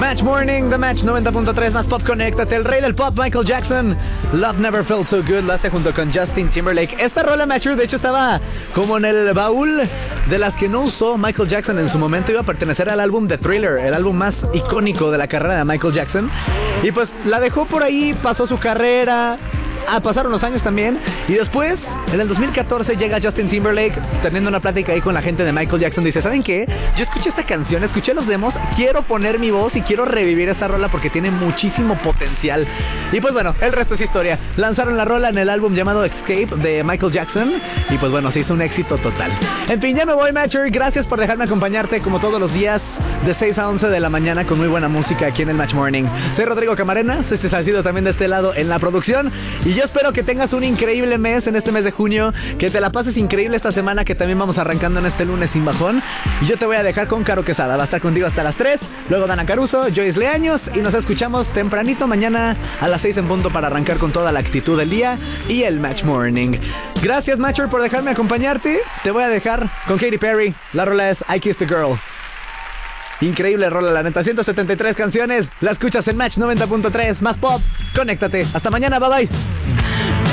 Match Morning, The Match 90.3 más pop, conéctate. El rey del pop, Michael Jackson. Love Never Felt So Good, lo hace junto con Justin Timberlake. Esta rola, Matcher, de hecho estaba como en el baúl de las que no usó Michael Jackson en su momento. Iba a pertenecer al álbum The Thriller, el álbum más icónico de la carrera de Michael Jackson. Y pues la dejó por ahí, pasó su carrera. Pasaron los años también. Y después, en el 2014, llega Justin Timberlake teniendo una plática ahí con la gente de Michael Jackson. Dice, ¿saben qué? Yo escuché esta canción, escuché los demos, quiero poner mi voz y quiero revivir esta rola porque tiene muchísimo potencial. Y pues bueno, el resto es historia. Lanzaron la rola en el álbum llamado Escape de Michael Jackson. Y pues bueno, se hizo un éxito total. En fin, ya me voy, Matcher. Gracias por dejarme acompañarte como todos los días de 6 a 11 de la mañana con muy buena música aquí en el Match Morning. Soy Rodrigo Camarena, Ceci Salcido también de este lado en la producción. Y yo espero que tengas un increíble mes en este mes de junio, que te la pases increíble esta semana, que también vamos arrancando en este lunes sin bajón. Y yo te voy a dejar con Caro Quesada, va a estar contigo hasta las 3, luego Dana Caruso, Joyce Leaños, y nos escuchamos tempranito mañana a las 6 en punto para arrancar con toda la actitud del día y el Match Morning. Gracias, Matcher, por dejarme acompañarte. Te voy a dejar con Katy Perry, la rola es I Kissed a Girl. Increíble rola, la neta. 173 canciones. La escuchas en Match 90.3. Más pop. Conéctate. Hasta mañana. Bye bye.